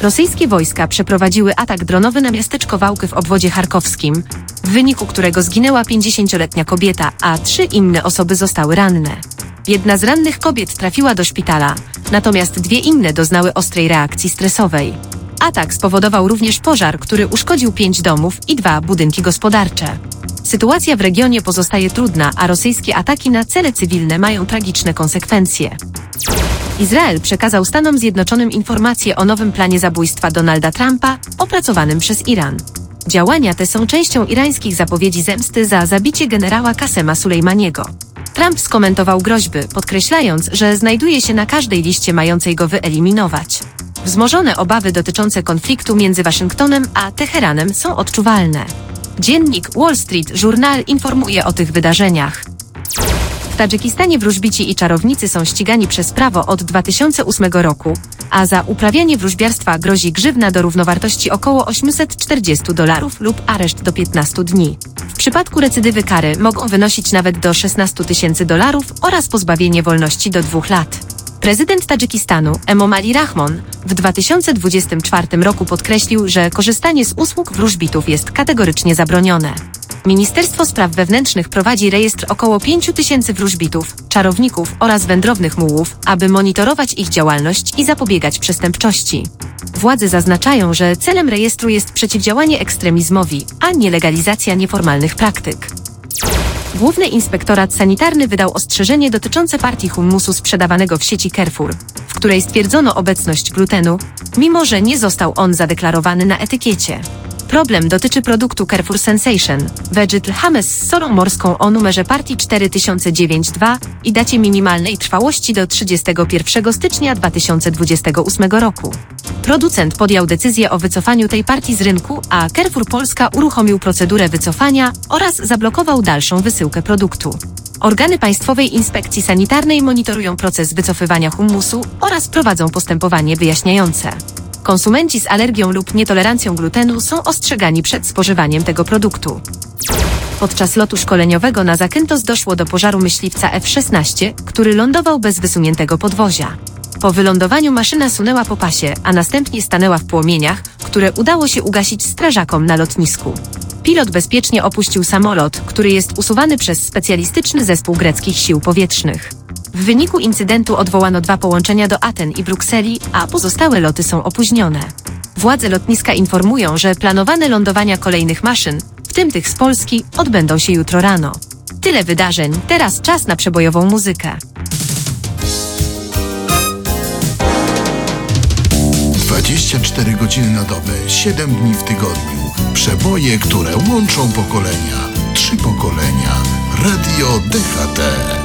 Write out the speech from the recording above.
Rosyjskie wojska przeprowadziły atak dronowy na miasteczko Wałky w obwodzie charkowskim, w wyniku którego zginęła 50-letnia kobieta, a 3 inne osoby zostały ranne. Jedna z rannych kobiet trafiła do szpitala, natomiast 2 inne doznały ostrej reakcji stresowej. Atak spowodował również pożar, który uszkodził 5 domów i 2 budynki gospodarcze. Sytuacja w regionie pozostaje trudna, a rosyjskie ataki na cele cywilne mają tragiczne konsekwencje. Izrael przekazał Stanom Zjednoczonym informację o nowym planie zabójstwa Donalda Trumpa, opracowanym przez Iran. Działania te są częścią irańskich zapowiedzi zemsty za zabicie generała Kasema Sulejmaniego. Trump skomentował groźby, podkreślając, że znajduje się na każdej liście mającej go wyeliminować. Wzmożone obawy dotyczące konfliktu między Waszyngtonem a Teheranem są odczuwalne. Dziennik Wall Street Journal informuje o tych wydarzeniach. W Tadżykistanie wróżbici i czarownicy są ścigani przez prawo od 2008 roku, a za uprawianie wróżbiarstwa grozi grzywna do równowartości około $840 lub areszt do 15 dni. W przypadku recydywy kary mogą wynosić nawet do $16 000 oraz pozbawienie wolności do 2 lat. Prezydent Tadżykistanu, Emomali Rahmon, w 2024 roku podkreślił, że korzystanie z usług wróżbitów jest kategorycznie zabronione. Ministerstwo Spraw Wewnętrznych prowadzi rejestr około 5000 wróżbitów, czarowników oraz wędrownych mułów, aby monitorować ich działalność i zapobiegać przestępczości. Władze zaznaczają, że celem rejestru jest przeciwdziałanie ekstremizmowi, a nie legalizacja nieformalnych praktyk. Główny Inspektorat Sanitarny wydał ostrzeżenie dotyczące partii hummusu sprzedawanego w sieci Carrefour, w której stwierdzono obecność glutenu, mimo że nie został on zadeklarowany na etykiecie. Problem dotyczy produktu Carrefour Sensation, Vegetable Hummus z solą morską o numerze partii 4009-2 i dacie minimalnej trwałości do 31 stycznia 2028 roku. Producent podjął decyzję o wycofaniu tej partii z rynku, a Carrefour Polska uruchomił procedurę wycofania oraz zablokował dalszą wysyłkę produktu. Organy Państwowej Inspekcji Sanitarnej monitorują proces wycofywania hummusu oraz prowadzą postępowanie wyjaśniające. Konsumenci z alergią lub nietolerancją glutenu są ostrzegani przed spożywaniem tego produktu. Podczas lotu szkoleniowego na Zakynthos doszło do pożaru myśliwca F-16, który lądował bez wysuniętego podwozia. Po wylądowaniu maszyna sunęła po pasie, a następnie stanęła w płomieniach, które udało się ugasić strażakom na lotnisku. Pilot bezpiecznie opuścił samolot, który jest usuwany przez specjalistyczny zespół greckich sił powietrznych. W wyniku incydentu odwołano 2 połączenia do Aten i Brukseli, a pozostałe loty są opóźnione. Władze lotniska informują, że planowane lądowania kolejnych maszyn, w tym tych z Polski, odbędą się jutro rano. Tyle wydarzeń, teraz czas na przebojową muzykę. 24 godziny na dobę, 7 dni w tygodniu. Przeboje, które łączą pokolenia. 3 pokolenia. Radio DHT.